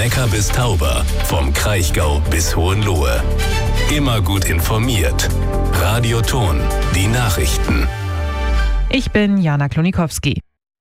Neckar bis Tauber, vom Kraichgau bis Hohenlohe. Immer gut informiert. Radio Ton, die Nachrichten. Ich bin Jana Klonikowski.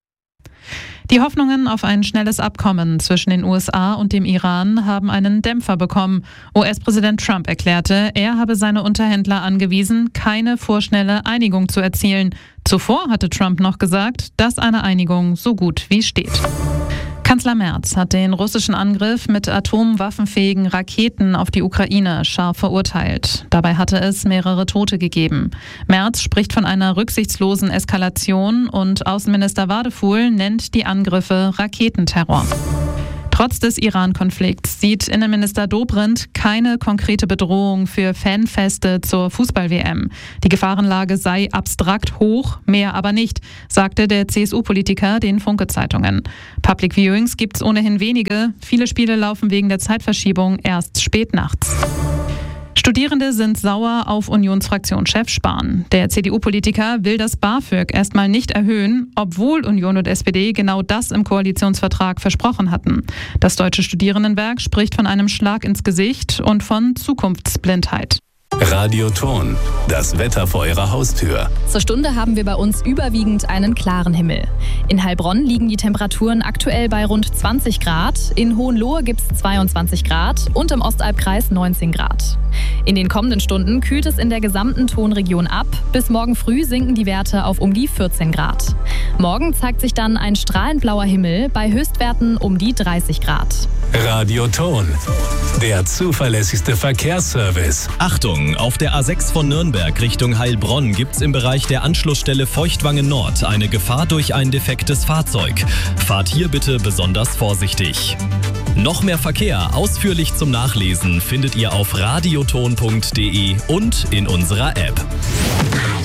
Die Hoffnungen auf ein schnelles Abkommen zwischen den USA und dem Iran haben einen Dämpfer bekommen. US-Präsident Trump erklärte, er habe seine Unterhändler angewiesen, keine vorschnelle Einigung zu erzielen. Zuvor hatte Trump noch gesagt, dass eine Einigung so gut wie steht. Kanzler Merz hat den russischen Angriff mit atomwaffenfähigen Raketen auf die Ukraine scharf verurteilt. Dabei hatte es mehrere Tote gegeben. Merz spricht von einer rücksichtslosen Eskalation und Außenminister Wadefuhl nennt die Angriffe Raketenterror. Trotz des Iran-Konflikts sieht Innenminister Dobrindt keine konkrete Bedrohung für Fanfeste zur Fußball-WM. Die Gefahrenlage sei abstrakt hoch, mehr aber nicht, sagte der CSU-Politiker den Funke-Zeitungen. Public Viewings gibt's ohnehin wenige. Viele Spiele laufen wegen der Zeitverschiebung erst spät nachts. Studierende sind sauer auf Unionsfraktionschef Spahn. Der CDU-Politiker will das BAföG erstmal nicht erhöhen, obwohl Union und SPD genau das im Koalitionsvertrag versprochen hatten. Das Deutsche Studierendenwerk spricht von einem Schlag ins Gesicht und von Zukunftsblindheit. Radio Ton, das Wetter vor Ihrer Haustür. Zur Stunde haben wir bei uns überwiegend einen klaren Himmel. In Heilbronn liegen die Temperaturen aktuell bei rund 20 Grad, in Hohenlohe gibt es 22 Grad und im Ostalbkreis 19 Grad. In den kommenden Stunden kühlt es in der gesamten Tonregion ab. Bis morgen früh sinken die Werte auf um die 14 Grad. Morgen zeigt sich dann ein strahlend blauer Himmel bei Höchstwerten um die 30 Grad. Radio Ton, der zuverlässigste Verkehrsservice. Achtung! Auf der A6 von Nürnberg Richtung Heilbronn gibt's im Bereich der Anschlussstelle Feuchtwangen Nord eine Gefahr durch ein defektes Fahrzeug. Fahrt hier bitte besonders vorsichtig. Noch mehr Verkehr ausführlich zum Nachlesen findet ihr auf radioton.de und in unserer App.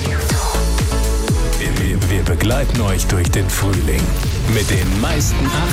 Wir begleiten euch durch den Frühling mit den meisten